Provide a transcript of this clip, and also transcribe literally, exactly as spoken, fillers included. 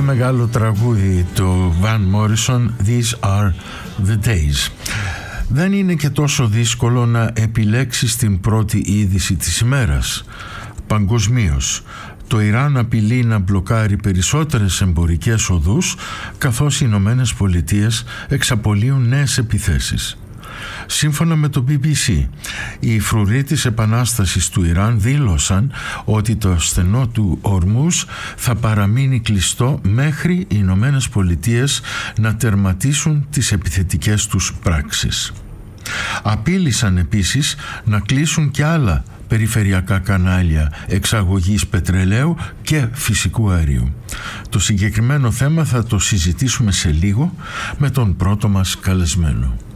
μεγάλο τραγούδι του Van Morrison, These Are The Days. Δεν είναι και τόσο δύσκολο να επιλέξεις την πρώτη είδηση της ημέρας. Παγκοσμίως, το Ιράν απειλεί να μπλοκάρει περισσότερες εμπορικές οδούς, καθώς οι Ηνωμένες Πολιτείες εξαπολύουν νέες επιθέσεις. Σύμφωνα με το μπι μπι σι, οι φρουροί της επανάστασης του Ιράν δήλωσαν ότι το στενό του Ορμούζ θα παραμείνει κλειστό μέχρι οι Ηνωμένες Πολιτείες να τερματίσουν τις επιθετικές τους πράξεις. Απείλησαν επίσης να κλείσουν και άλλα περιφερειακά κανάλια εξαγωγής πετρελαίου και φυσικού αερίου. Το συγκεκριμένο θέμα θα το συζητήσουμε σε λίγο με τον πρώτο μας καλεσμένο.